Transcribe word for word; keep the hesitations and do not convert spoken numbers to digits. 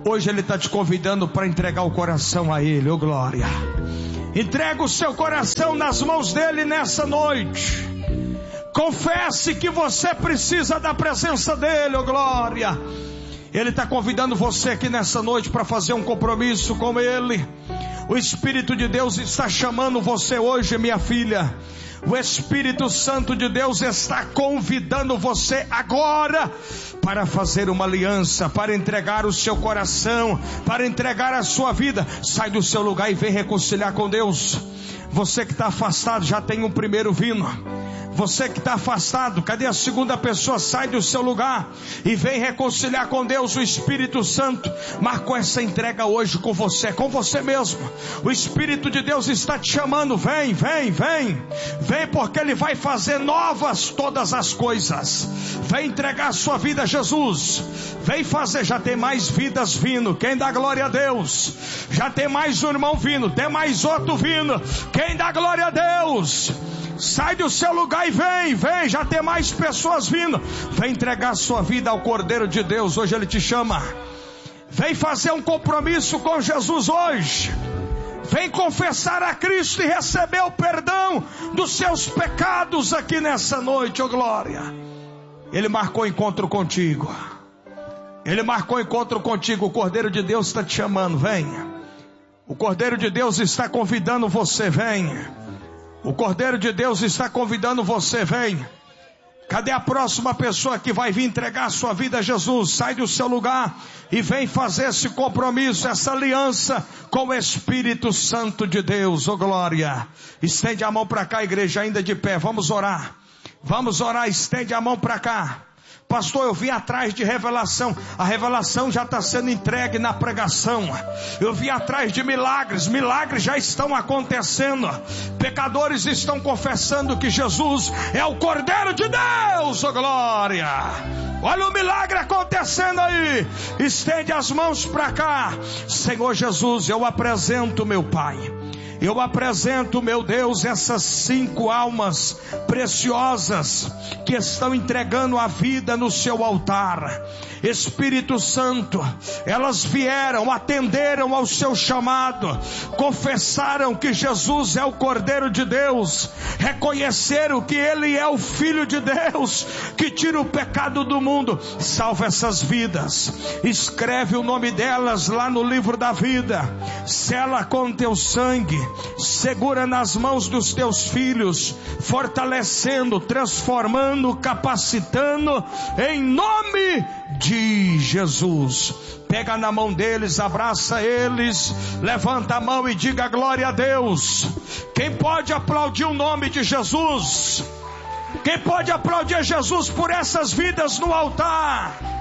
Hoje Ele está te convidando para entregar o coração a Ele, oh glória. Entrega o seu coração nas mãos dEle nessa noite. Confesse que você precisa da presença dEle, oh glória. Ele está convidando você aqui nessa noite para fazer um compromisso com Ele. O Espírito de Deus está chamando você hoje, minha filha. O Espírito Santo de Deus está convidando você agora para fazer uma aliança, para entregar o seu coração, para entregar a sua vida. Sai do seu lugar e vem reconciliar com Deus. Você que está afastado já tem um primeiro vindo. Você que está afastado, cadê a segunda pessoa? Sai do seu lugar e vem reconciliar com Deus. O Espírito Santo marcou essa entrega hoje com você, com você mesmo. O Espírito de Deus está te chamando. Vem, vem, vem. Vem, porque Ele vai fazer novas todas as coisas. Vem entregar a sua vida a Jesus. Vem fazer, já tem mais vidas vindo. Quem dá glória a Deus? Já tem mais um irmão vindo, tem mais outro vindo. Quem dá glória a Deus? Sai do seu lugar e vem, vem, já tem mais pessoas vindo. Vem entregar a sua vida ao Cordeiro de Deus. Hoje Ele te chama. Vem fazer um compromisso com Jesus hoje. Vem confessar a Cristo e receber o perdão dos seus pecados aqui nessa noite, oh glória. Ele marcou encontro contigo. Ele marcou encontro contigo. O Cordeiro de Deus está te chamando, venha. O Cordeiro de Deus está convidando você, venha. O Cordeiro de Deus está convidando você, vem. Cadê a próxima pessoa que vai vir entregar a sua vida a Jesus? Sai do seu lugar e vem fazer esse compromisso, essa aliança com o Espírito Santo de Deus, oh glória. Estende a mão para cá, igreja, ainda de pé, vamos orar. Vamos orar, estende a mão para cá. Pastor, eu vim atrás de revelação. A revelação já está sendo entregue na pregação. Eu vim atrás de milagres. Milagres já estão acontecendo. Pecadores estão confessando que Jesus é o Cordeiro de Deus, oh glória. Olha o milagre acontecendo aí. Estende as mãos para cá. Senhor Jesus, eu apresento, meu Pai, eu apresento, meu Deus, essas cinco almas preciosas que estão entregando a vida no seu altar. Espírito Santo, elas vieram, atenderam ao seu chamado, confessaram que Jesus é o Cordeiro de Deus, reconheceram que Ele é o Filho de Deus, que tira o pecado do mundo. Salva essas vidas, escreve o nome delas lá no livro da vida, sela com teu sangue, segura nas mãos dos teus filhos, fortalecendo, transformando, capacitando, em nome de Jesus. Pega na mão deles, abraça eles, levanta a mão e diga glória a Deus. Quem pode aplaudir o nome de Jesus? Quem pode aplaudir Jesus por essas vidas no altar?